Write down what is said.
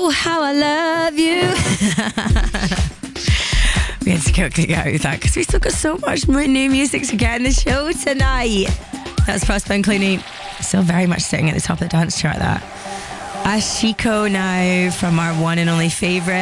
Oh, how I love you. We had to quickly get out with that because we still got so much more new music to get in the show tonight. That's Frostbound Clooney. Still very much sitting at the top of the dance chart, that. Ashiko now from our one and only favourite.